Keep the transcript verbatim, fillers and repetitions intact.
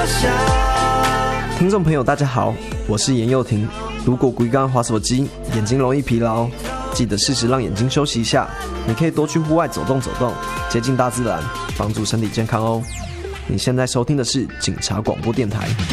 想。听众朋友大家好，我是严佑廷。如果规刚滑手机，眼睛容易疲劳，记得适时让眼睛休息一下。你可以多去户外走动走动，接近大自然，帮助身体健康哦。你现在收听的是警察广播电台。